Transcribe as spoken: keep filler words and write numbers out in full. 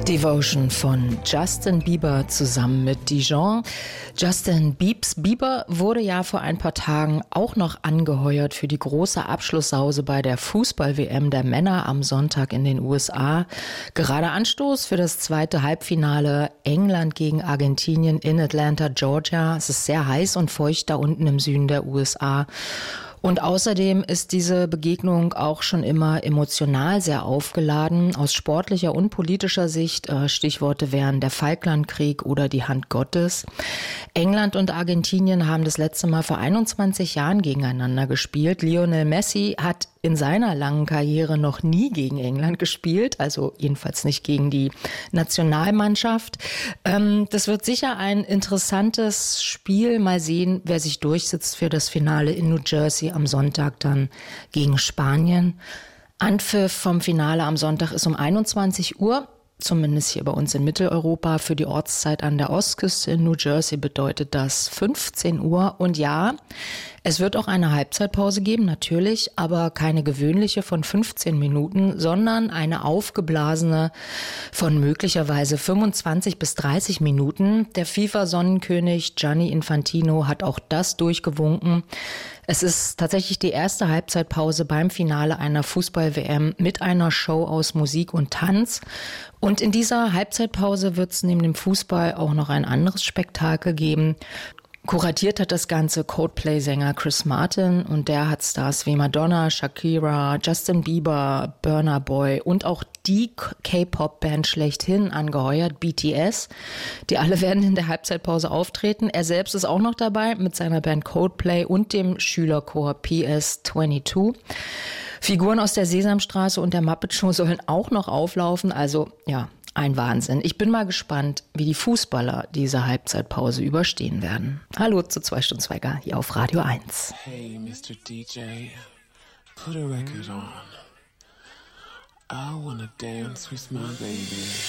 Devotion von Justin Bieber zusammen mit Dijon. Justin Biebs Bieber wurde ja vor ein paar Tagen auch noch angeheuert für die große Abschlusssause bei der Fußball-W M der Männer am Sonntag in den U S A. Gerade Anstoß für das zweite Halbfinale England gegen Argentinien in Atlanta, Georgia. Es ist sehr heiß und feucht da unten im Süden der U S A. Und außerdem ist diese Begegnung auch schon immer emotional sehr aufgeladen. Aus sportlicher und politischer Sicht, äh, Stichworte wären der Falklandkrieg oder die Hand Gottes. England und Argentinien haben das letzte Mal vor einundzwanzig Jahren gegeneinander gespielt. Lionel Messi hat in seiner langen Karriere noch nie gegen England gespielt, also jedenfalls nicht gegen die Nationalmannschaft. Ähm, das wird sicher ein interessantes Spiel. Mal sehen, wer sich durchsetzt für das Finale in New Jersey am Sonntag dann gegen Spanien. Anpfiff vom Finale am Sonntag ist um einundzwanzig Uhr. Zumindest hier bei uns in Mitteleuropa. Für die Ortszeit an der Ostküste in New Jersey bedeutet das fünfzehn Uhr. Und ja, es wird auch eine Halbzeitpause geben, natürlich, aber keine gewöhnliche von fünfzehn Minuten, sondern eine aufgeblasene von möglicherweise fünfundzwanzig bis dreißig Minuten. Der FIFA-Sonnenkönig Gianni Infantino hat auch das durchgewunken. Es ist tatsächlich die erste Halbzeitpause beim Finale einer Fußball-W M mit einer Show aus Musik und Tanz. Und in dieser Halbzeitpause wird es neben dem Fußball auch noch ein anderes Spektakel geben. Kuratiert hat das Ganze Coldplay-Sänger Chris Martin und der hat Stars wie Madonna, Shakira, Justin Bieber, Burna Boy und auch die K-Pop-Band schlechthin angeheuert, B T S. Die alle werden in der Halbzeitpause auftreten. Er selbst ist auch noch dabei mit seiner Band Coldplay und dem Schülerchor P S zweiundzwanzig. Figuren aus der Sesamstraße und der Muppet Show sollen auch noch auflaufen. Also ja, ein Wahnsinn. Ich bin mal gespannt, wie die Fußballer diese Halbzeitpause überstehen werden. Hallo zu zwei Stunden Swagger hier auf Radio eins. Hey, Mister D J, put a record on. I wanna dance with my baby.